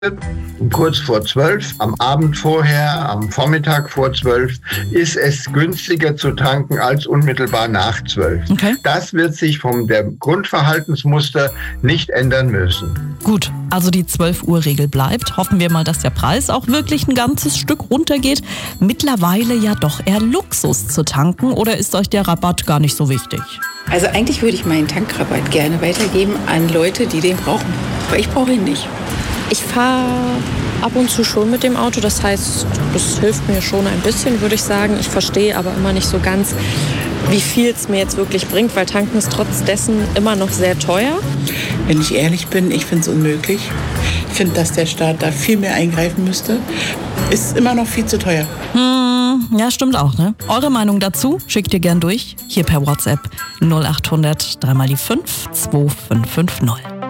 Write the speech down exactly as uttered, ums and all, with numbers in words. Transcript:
kurz vor zwölf, am Abend vorher, am Vormittag vor zwölf, ist es günstiger zu tanken als unmittelbar nach zwölf. Okay. Das wird sich vom der Grundverhaltensmuster nicht ändern müssen. Gut, also die zwölf-Uhr-Regel bleibt. Hoffen wir mal, dass der Preis auch wirklich ein ganzes Stück runtergeht. Mittlerweile ja doch eher Luxus zu tanken, oder ist euch der Rabatt gar nicht so wichtig? Also eigentlich würde ich meinen Tankrabatt gerne weitergeben an Leute, die den brauchen. Aber ich brauche ihn nicht. Ich fahre ab und zu schon mit dem Auto, das heißt, das hilft mir schon ein bisschen, würde ich sagen. Ich verstehe aber immer nicht so ganz, wie viel es mir jetzt wirklich bringt, weil tanken ist trotz dessen immer noch sehr teuer. Wenn ich ehrlich bin, ich finde es unmöglich. Ich finde, dass der Staat da viel mehr eingreifen müsste. Ist immer noch viel zu teuer. Hm, ja, stimmt auch, ne? Eure Meinung dazu schickt ihr gern durch, hier per WhatsApp null acht hundert drei mal die fünf zwei fünf fünf null.